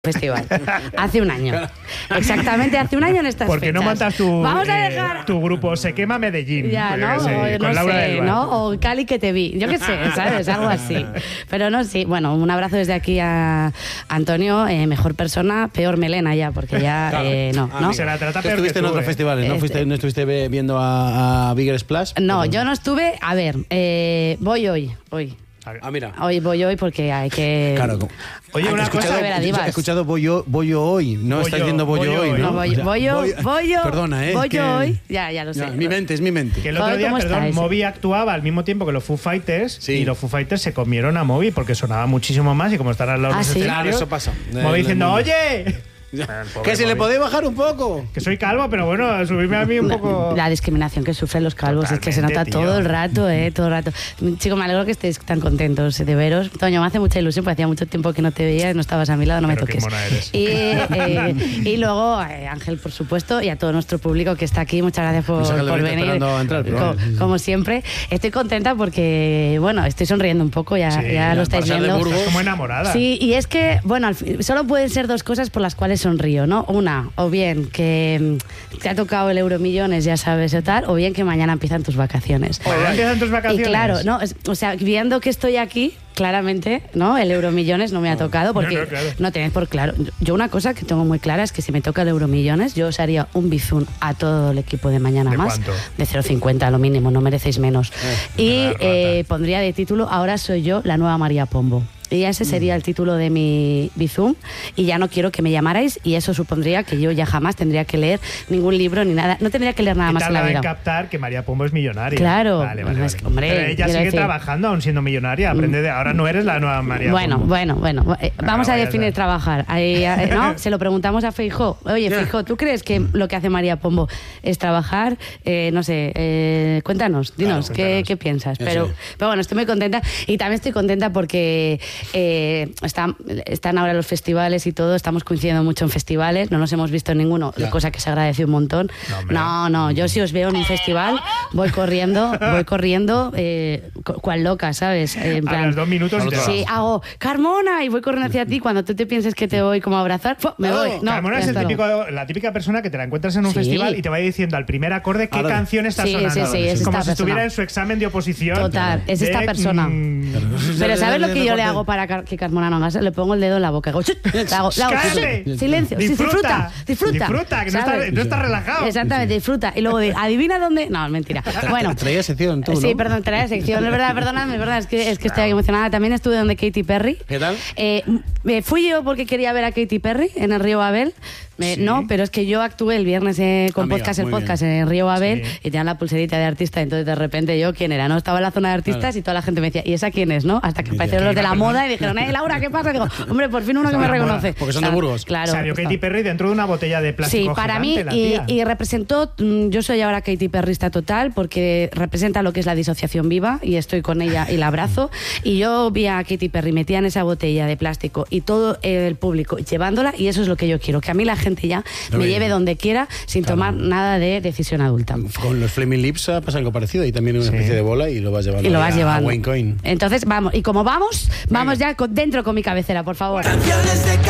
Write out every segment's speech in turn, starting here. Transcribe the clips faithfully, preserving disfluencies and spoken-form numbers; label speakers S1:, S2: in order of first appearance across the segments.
S1: Festival. Hace un año. Exactamente hace un año en estas
S2: ¿Por qué
S1: fechas.
S2: no montas tu,
S1: Vamos a
S2: eh,
S1: dejar...
S2: tu grupo Se Quema Medellín?
S1: Ya, ¿no?
S2: Sé,
S1: O,
S2: con
S1: no
S2: Laura
S1: sé,
S2: del Val.
S1: ¿no? O Cali que te vi. Yo qué sé, ¿sabes? Algo así. Pero no, sí. Bueno, un abrazo desde aquí a Antonio. Eh, mejor persona, peor melena ya, porque ya eh, no, ¿no?
S2: Se la trata
S3: Tú
S2: peor
S3: estuviste
S2: que tú,
S3: en otros
S2: eh.
S3: festivales, ¿no?
S1: Este-
S3: Fuiste, ¿No estuviste ve- viendo a, a Bigger Splash?
S1: No, yo no estuve... A ver, eh, voy hoy, hoy.
S3: Ah, mira.
S1: Hoy voy hoy porque hay que...
S3: Claro.
S2: Oye,
S3: Ah,
S2: una
S3: he escuchado,
S1: cosa- ver a divas.
S3: he escuchado voy yo, voy yo hoy. No
S2: Voy
S3: estás
S2: yo,
S3: diciendo voy
S2: voy
S3: yo
S2: yo
S3: hoy,
S2: hoy.
S3: ¿no?
S1: No, voy,
S3: O sea,
S1: voy yo,
S3: voy-
S1: voy yo.
S3: Perdona, ¿eh?
S1: Voy
S3: que-
S1: yo hoy. Ya, ya lo sé.
S3: No, es mi mente, es mi mente.
S2: Que el otro
S1: Joder,
S2: día,
S1: ¿cómo
S2: perdón,
S1: estáis?
S2: Moby actuaba al mismo tiempo que los Foo Fighters
S3: Sí.
S2: y los Foo Fighters se comieron a Moby porque sonaba muchísimo más y como están al lado
S1: ¿Ah,
S2: de los
S1: sí?
S2: escenarios,
S3: Claro, eso pasa.
S2: Moby
S3: Eh,
S2: diciendo,
S3: no, no.
S2: oye,
S3: Que se le
S2: Moby.
S3: podía bajar un poco.
S2: que soy calvo, pero bueno, subirme a mí un poco...
S1: La discriminación que sufren los calvos es que se nota
S2: Totalmente, tío.
S1: todo el rato, eh, todo el rato. Chicos, me alegro que estéis tan contentos de veros. Toño, me hace mucha ilusión, porque hacía mucho tiempo que no te veía, no estabas a mi lado, no me
S2: Pero qué
S1: toques.
S2: mona eres.
S1: Y, eh, y luego, eh, Ángel, por supuesto, y a todo nuestro público que está aquí, muchas gracias por,
S3: Nos saca el
S1: por
S3: Benito
S1: venir.
S3: esperando a entrar, pero
S1: Co-
S3: vale.
S1: como siempre, estoy contenta porque, bueno, estoy sonriendo un poco, ya,
S2: Sí,
S1: ya
S2: ya,
S1: lo estáis
S3: pasar de
S1: viendo.
S3: Burgos.
S2: Estás como enamorada.
S1: Sí, y es que, bueno, al fin- solo pueden ser dos cosas por las cuales sonrío, ¿no? Una, o bien que mm, te ha tocado el Euromillones, ya sabes, o tal, o bien que mañana empiezan tus vacaciones.
S2: Mañana empiezan tus vacaciones.
S1: Y claro, no, es- o sea, viendo que estoy aquí, claramente, ¿no? El Euromillones no me ha tocado porque
S2: no, claro.
S1: no tenéis por claro. Yo una cosa que tengo muy clara es que si me toca el Euromillones, yo os haría un bizún a todo el equipo de mañana
S2: ¿De
S1: más.
S2: cuánto?
S1: De cero coma cincuenta a lo mínimo, no merecéis menos. y
S2: una rata.
S1: eh, pondría de título, ahora soy yo la nueva María Pombo. Y ese sería el título de mi Bizum. Y ya no quiero que me llamarais. Y eso supondría que yo ya jamás tendría que leer ningún libro ni nada. No tendría que leer nada
S2: ¿Qué
S1: más en la
S2: tardaba
S1: vida.
S2: en captar que María Pombo es millonaria?
S1: Claro.
S2: Vale, vale,
S1: No, es
S2: vale.
S1: que, hombre,
S2: Pero ella
S1: quiero
S2: sigue
S1: decir-
S2: trabajando aún siendo millonaria. Aprende de, ahora no eres la nueva María
S1: Bueno,
S2: Pombo.
S1: bueno, bueno. Eh, Vamos a
S2: vaya
S1: definir
S2: ya.
S1: trabajar. Ahí, eh, ¿no? Se lo preguntamos a Feijó. Oye, Feijó, ¿tú crees que lo que hace María Pombo es trabajar? Eh, no sé, eh, cuéntanos, dinos,
S2: Claro,
S1: ¿qué,
S2: cuéntanos.
S1: qué piensas?
S3: Eso
S1: Pero,
S3: es.
S1: pero bueno, estoy muy contenta y también estoy contenta porque eh, están, están ahora los festivales y todo, estamos coincidiendo mucho en festivales, no nos hemos visto en ninguno,
S3: Ya.
S1: cosa que se agradece un montón.
S2: No, hombre.
S1: No, no, yo si os veo en un festival, voy corriendo, voy corriendo, eh, cu- cual loca, ¿sabes? Eh, en
S2: A
S1: plan-
S2: los dos minutos y te vas.
S1: Sí, hago Carmona y voy corriendo hacia ti. Cuando tú te pienses que te voy como a abrazar, ¡fu! me voy. No,
S2: Carmona
S1: ya
S2: es el
S1: está,
S2: típico, la típica persona que te la encuentras en un
S1: Sí.
S2: festival y te va diciendo al primer acorde qué
S3: Ahora-
S2: canción está
S1: Sí,
S2: sonando.
S1: sí, sí, es
S2: Como
S1: esta
S2: si estuviera
S1: persona.
S2: en su examen de oposición.
S1: Total, es esta
S2: de,
S1: persona.
S2: mm,
S1: Pero ¿sabes lo que yo le hago para car- que Carmona no haga? Le pongo el dedo en la boca. Hago, ¡chut! Le hago, le hago,
S2: ¡Cállate!
S1: ¡chut! Silencio. Sí,
S2: Disfruta.
S1: disfruta. Disfruta.
S2: Disfruta, que no está-
S1: ¿sabes?
S2: no está relajado.
S1: Exactamente, disfruta. Y luego de, adivina dónde. No, mentira. Bueno.
S3: Traía sección tú, ¿no?
S1: Sí, perdón, traía sección. Es verdad, perdóname, es verdad. Es que, es que estoy emocionada. También estuve donde Katy Perry.
S3: ¿Qué tal?
S1: Eh, me fui yo porque quería ver a Katy Perry en el Río Babel. Me-
S2: Sí.
S1: No, pero es que yo actué el viernes eh, con
S3: Amiga,
S1: podcast el
S3: muy
S1: podcast en el Río Babel
S2: Sí.
S1: y tenían la pulserita de artista. Entonces de repente yo, ¿quién era? No estaba en la zona de artistas
S3: Claro.
S1: y toda la gente me decía, ¿y esa quién es? ¿No? Hasta que
S3: Mira,
S1: aparecieron los de la
S2: perdón.
S1: moda y dijeron, ¡eh, Laura, qué pasa! Digo, hombre, por fin uno que me
S2: Son de la moda,
S1: reconoce.
S3: porque son de
S1: Claro,
S3: Burgos.
S1: Claro.
S2: Salió Katy Perry dentro de una botella de
S1: Sí,
S2: plástico
S1: para mí,
S2: gigante, la
S1: y,
S2: tía.
S1: y representó, mm, yo soy ahora Katy Perrista total, porque representa lo que es la disociación viva, y estoy con ella y la abrazo, y yo vi a Katy Perry metida en esa botella de plástico, y todo el público llevándola, y eso es lo que yo quiero, que a mí la gente ya
S3: Lo
S1: me
S3: bien.
S1: lleve donde quiera, sin
S3: Claro.
S1: tomar nada de decisión adulta.
S3: Con los Flaming Lips ha pasado algo parecido y también una
S2: Sí.
S3: especie de bola y lo vas llevando,
S1: Y lo vas
S3: a,
S1: llevando.
S3: a Wayne Coyne.
S1: Entonces, vamos, y como vamos, vamos ya con- dentro con mi cabecera, por favor.
S4: Canciones de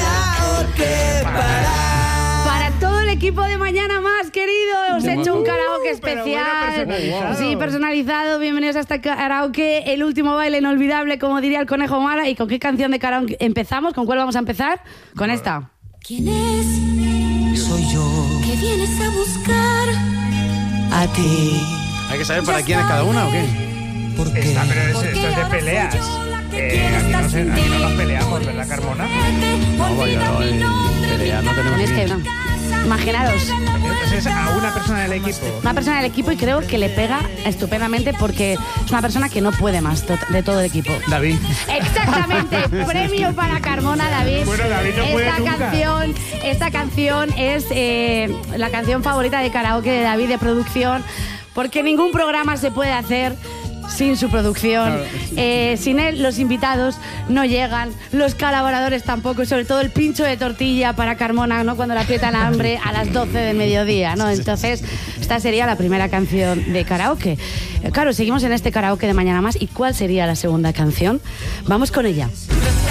S4: karaoke para...
S1: Para todo el equipo de Mañana Más, querido, os he hecho un karaoke
S2: pero bueno,
S1: especial.
S2: personalizado.
S1: Sí, personalizado. Bienvenidos a este karaoke, el último baile inolvidable, como diría el Conejo Mara. ¿Y con qué canción de karaoke empezamos? ¿Con cuál vamos a empezar? Con esta.
S5: ¿Quién es?
S4: Soy yo,
S5: ¿Qué vienes a buscar?
S4: a ti,
S3: ¿Hay que saber para quién es cada una o qué?
S4: porque
S2: Esta, pero es-
S5: Porque
S2: esto es de
S5: ahora soy
S2: peleas.
S5: yo la que
S2: Eh,
S5: quiere
S2: aquí,
S5: estar
S2: no se-
S5: sin
S2: aquí no
S5: ti.
S2: nos peleamos, ¿verdad, Carmona?
S3: No, vaya, no, en pelea no tenemos
S1: Es que
S3: ni-
S1: no. Imaginaros,
S2: Entonces a una persona del equipo.
S1: una persona del equipo, y creo que le pega estupendamente porque es una persona que no puede más to- de todo el equipo.
S3: David.
S1: Exactamente, premio para Carmona, David.
S2: Bueno, David no puede
S1: esta
S2: nunca.
S1: canción, esta canción es eh, la canción favorita de karaoke de David, de producción, porque ningún programa se puede hacer sin su producción.
S3: Claro.
S1: Eh, sin él, los invitados no llegan, los colaboradores tampoco, y sobre todo el pincho de tortilla para Carmona, ¿no? Cuando le aprietan hambre a las doce del mediodía, ¿no? Entonces, esta sería la primera canción de karaoke. Eh, Claro, seguimos en este karaoke de Mañana Más. ¿Y cuál sería la segunda canción? Vamos con ella.
S5: Tres